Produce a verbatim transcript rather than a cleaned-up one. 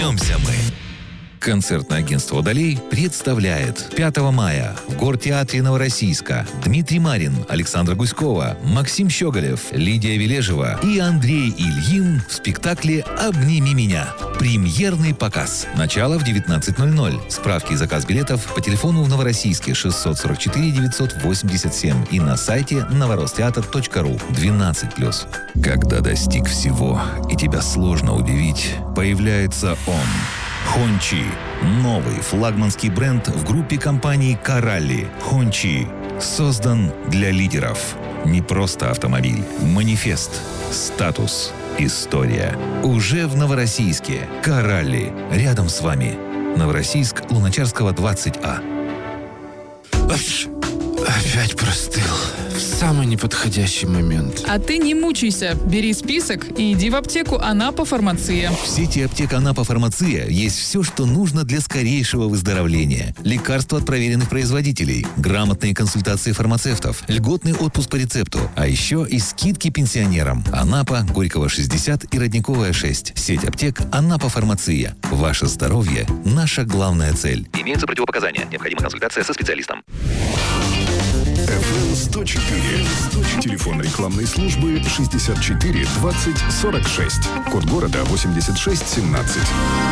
Возьмемся мы. Концертное агентство «Водолей» представляет пятого мая в Гортеатре Новороссийска Дмитрий Марин, Александра Гуськова, Максим Щеголев, Лидия Вележева и Андрей Ильин в спектакле «Обними меня». Премьерный показ. Начало в девятнадцать ноль ноль. Справки и заказ билетов по телефону в Новороссийске шестьсот сорок четыре девятьсот восемьдесят семь и на сайте новоростеатр точка ру. двенадцать плюс. Когда достиг всего и тебя сложно удивить, появляется он. Хончи. Новый флагманский бренд в группе компаний «Коралли». Хончи создан для лидеров. Не просто автомобиль. Манифест. Статус. История. Уже в Новороссийске. «Коралли». Рядом с вами. Новороссийск, Луначарского, двадцать А. Опять простыл. В самый неподходящий момент. А ты не мучайся. Бери список и иди в аптеку «Анапа Фармация». В сети аптек «Анапа Фармация» есть все, что нужно для скорейшего выздоровления. Лекарства от проверенных производителей, грамотные консультации фармацевтов, льготный отпуск по рецепту, а еще и скидки пенсионерам. Анапа, Горького, шестьдесят и Родниковая, шесть. Сеть аптек «Анапа Фармация». Ваше здоровье – наша главная цель. Имеются противопоказания. Необходима консультация со специалистом. эф эм сто четыре. Телефон рекламной службы шестьдесят четыре двадцать сорок шесть. Код города восемьдесят шесть семнадцать.